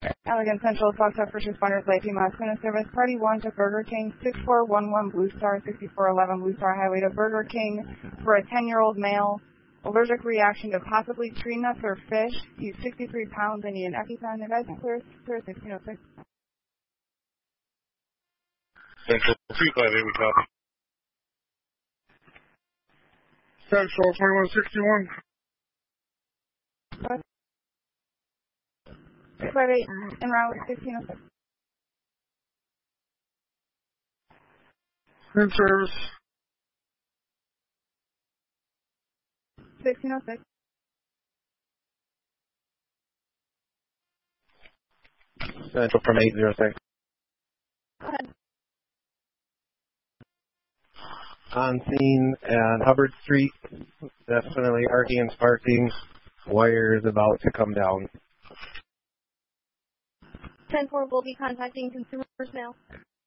Allegan Central, Foxtrot First Responders, Light Team, Ascona Service, Party 1 to Burger King, 6411 Blue Star, 6411 Blue Star Highway to Burger King for a 10-year-old male. Allergic reaction to possibly tree nuts or fish. He's 63 pounds and need an EpiPen. The guy's clear 1606. Central 258, we copy. Central 2161. 658 en route 1606. In service. 1606. Central from 806. Go ahead. On scene at Hubbard Street, definitely arcing and sparking. Wire is about to come down. 10-4 will be contacting consumers now.